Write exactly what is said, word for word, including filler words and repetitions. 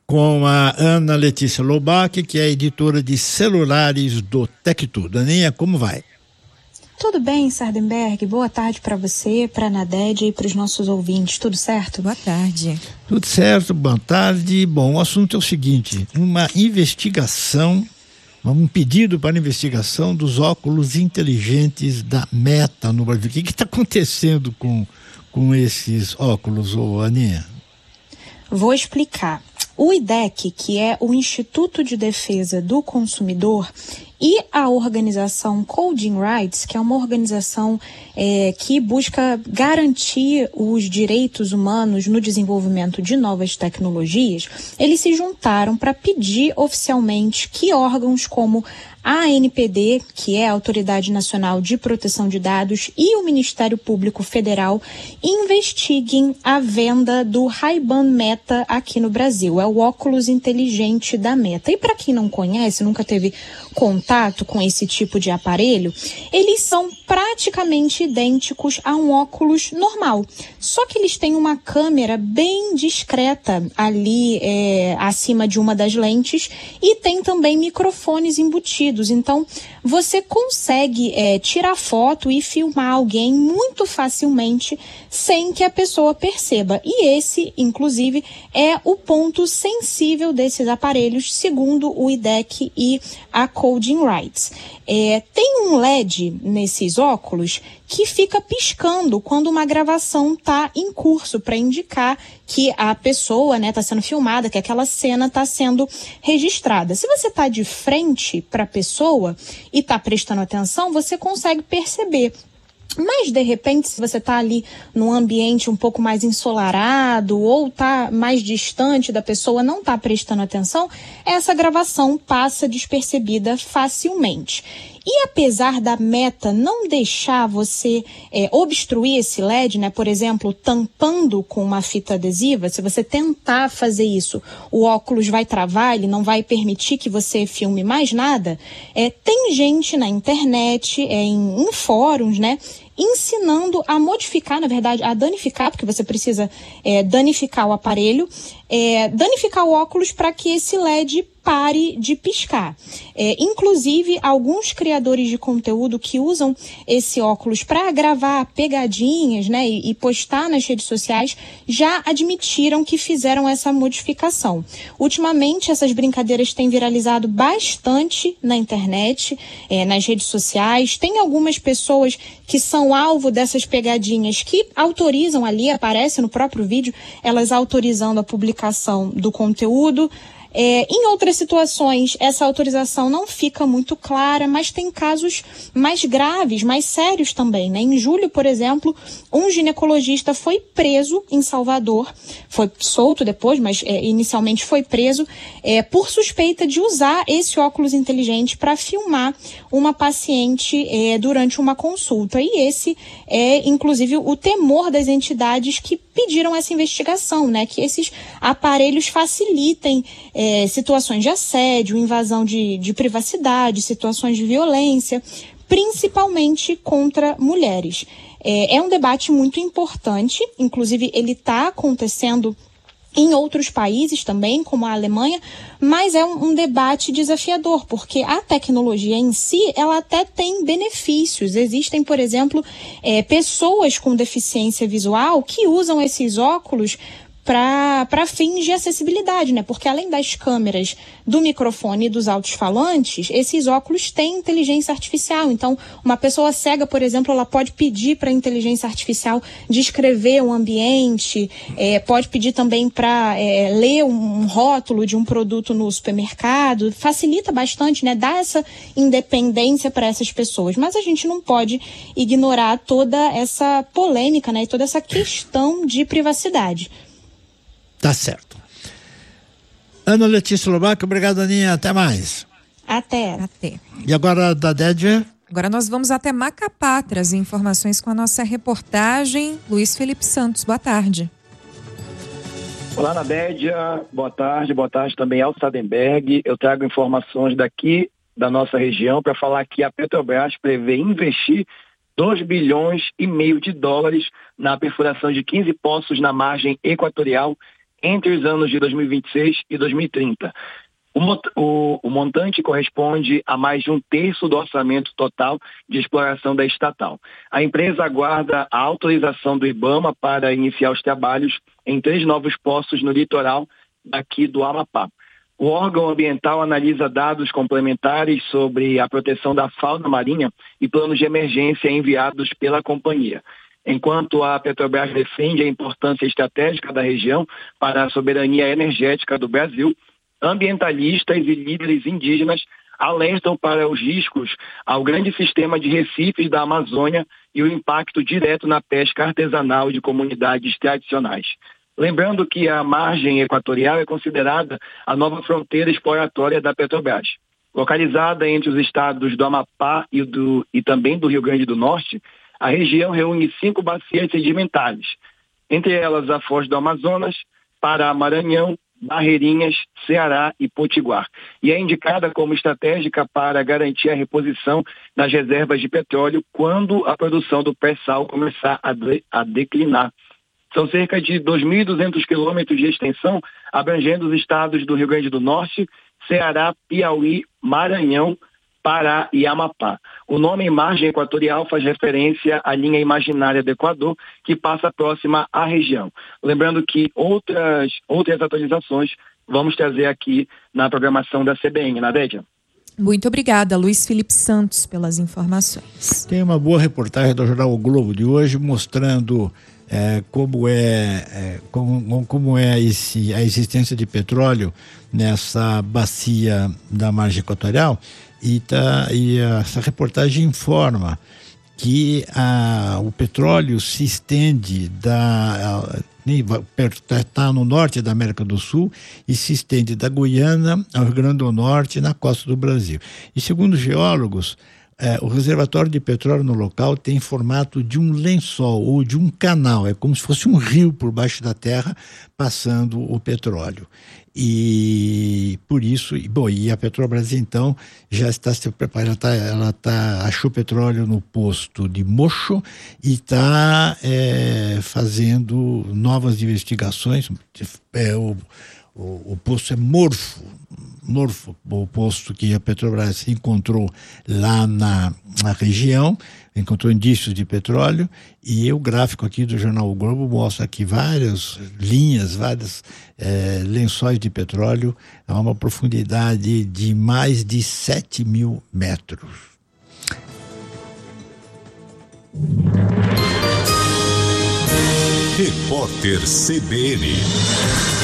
com a Ana Letícia Lobac, que é editora de celulares do Tec Tudo. Aninha, como vai? Tudo bem, Sardenberg? Boa tarde para você, para a Nadédia e para os nossos ouvintes. Tudo certo? Boa tarde. Tudo certo, boa tarde. Bom, o assunto é o seguinte: uma investigação, um pedido para investigação dos óculos inteligentes da Meta no Brasil. O que está acontecendo com, com esses óculos, ô Aninha? Vou explicar. O I D E C, que é o Instituto de Defesa do Consumidor, e a organização Coding Rights, que é uma organização é, que busca garantir os direitos humanos no desenvolvimento de novas tecnologias, eles se juntaram para pedir oficialmente que órgãos como a A N P D, que é a Autoridade Nacional de Proteção de Dados, e o Ministério Público Federal investiguem a venda do Ray-Ban Meta aqui no Brasil. É o óculos inteligente da Meta. E para quem não conhece, nunca teve contato com esse tipo de aparelho, eles são praticamente idênticos a um óculos normal. Só que eles têm uma câmera bem discreta ali é, acima de uma das lentes e tem também microfones embutidos. Então, você consegue é, tirar foto e filmar alguém muito facilmente sem que a pessoa perceba. E esse, inclusive, é o ponto sensível desses aparelhos, segundo o I D E C e a Coding Rights. É, tem um L E D nesses óculos que fica piscando quando uma gravação está em curso, para indicar que a pessoa está, né, sendo filmada, que aquela cena está sendo registrada. Se você está de frente para a pessoa e está prestando atenção, você consegue perceber. Mas, de repente, se você está ali num ambiente um pouco mais ensolarado ou está mais distante da pessoa, não está prestando atenção, essa gravação passa despercebida facilmente. E apesar da Meta não deixar você é, obstruir esse L E D, né, por exemplo, tampando com uma fita adesiva, se você tentar fazer isso, o óculos vai travar, ele não vai permitir que você filme mais nada, é, tem gente na internet, é, em, em fóruns, né, ensinando a modificar, na verdade, a danificar, porque você precisa é, danificar o aparelho, é, danificar o óculos para que esse L E D pare de piscar. É, inclusive, alguns criadores de conteúdo que usam esse óculos para gravar pegadinhas, né, e, e postar nas redes sociais, já admitiram que fizeram essa modificação. Ultimamente, essas brincadeiras têm viralizado bastante na internet, é, nas redes sociais. Tem algumas pessoas que são alvo dessas pegadinhas que autorizam ali, aparece no próprio vídeo, elas autorizando a publicação do conteúdo. É, em outras situações, essa autorização não fica muito clara, mas tem casos mais graves, mais sérios também, né? Em julho, por exemplo, um ginecologista foi preso em Salvador, foi solto depois, mas é, inicialmente foi preso, é, por suspeita de usar esse óculos inteligente para filmar uma paciente é, durante uma consulta. E esse é, inclusive, o temor das entidades que pediram essa investigação, né? Que esses aparelhos facilitem é, situações de assédio, invasão de, de privacidade, situações de violência, principalmente contra mulheres. É, é um debate muito importante, inclusive ele está acontecendo em outros países também, como a Alemanha, mas é um, um debate desafiador, porque a tecnologia em si, ela até tem benefícios. Existem, por exemplo, é, pessoas com deficiência visual que usam esses óculos para fins de acessibilidade, né? Porque além das câmeras, do microfone e dos alto-falantes, esses óculos têm inteligência artificial. Então, uma pessoa cega, por exemplo, ela pode pedir para a inteligência artificial descrever o ambiente, é, pode pedir também para é, ler um, um rótulo de um produto no supermercado. Facilita bastante, né? Dá essa independência para essas pessoas. Mas a gente não pode ignorar toda essa polêmica, né? E toda essa questão de privacidade. Tá certo. Ana Letícia Lobac, obrigado, Aninha. Até mais. Até. Até. E agora, da Dédia? Agora nós vamos até Macapá trazer informações com a nossa reportagem. Luiz Felipe Santos, boa tarde. Olá, Nadédia. Boa tarde. Boa tarde também ao Sardenberg. Eu trago informações daqui da nossa região para falar que a Petrobras prevê investir dois bilhões e meio de dólares na perfuração de quinze poços na margem equatorial entre os anos de dois mil e vinte e seis e dois mil e trinta. O, o, o montante corresponde a mais de um terço do orçamento total de exploração da estatal. A empresa aguarda a autorização do IBAMA para iniciar os trabalhos em três novos poços no litoral daqui do Amapá. O órgão ambiental analisa dados complementares sobre a proteção da fauna marinha e planos de emergência enviados pela companhia. Enquanto a Petrobras defende a importância estratégica da região para a soberania energética do Brasil, ambientalistas e líderes indígenas alertam para os riscos ao grande sistema de recifes da Amazônia e o impacto direto na pesca artesanal de comunidades tradicionais. Lembrando que a margem equatorial é considerada a nova fronteira exploratória da Petrobras. Localizada entre os estados do Amapá e, do, e também do Rio Grande do Norte, a região reúne cinco bacias sedimentares, entre elas a Foz do Amazonas, Pará, Maranhão, Barreirinhas, Ceará e Potiguar. E é indicada como estratégica para garantir a reposição das reservas de petróleo quando a produção do pré-sal começar a, de, a declinar. São cerca de dois mil e duzentos quilômetros de extensão, abrangendo os estados do Rio Grande do Norte, Ceará, Piauí, Maranhão, Pará e Amapá. O nome margem equatorial faz referência à linha imaginária do Equador, que passa próxima à região. Lembrando que outras, outras atualizações vamos trazer aqui na programação da C B N, Nadédia. Muito obrigada, Luiz Felipe Santos, pelas informações. Tem uma boa reportagem do jornal O Globo de hoje mostrando É, como é, é, como, como é esse, a existência de petróleo nessa bacia da margem equatorial e, tá, e essa reportagem informa que a, o petróleo se estende da está no norte da América do Sul e se estende da Guiana ao Rio Grande do Norte na costa do Brasil. E segundo geólogos, É, o reservatório de petróleo no local tem formato de um lençol ou de um canal, é como se fosse um rio por baixo da terra passando o petróleo. E por isso, e, bom, e a Petrobras então já está se preparando, ela, tá, ela tá, achou petróleo no posto de Mocho e está é, fazendo novas investigações. É, o, o, o posto é Morfo, Morfo, o posto que a Petrobras encontrou lá na, na região, encontrou indícios de petróleo, e o gráfico aqui do jornal O Globo mostra aqui várias linhas, vários é, lençóis de petróleo a uma profundidade de mais de sete mil metros. Repórter C B N.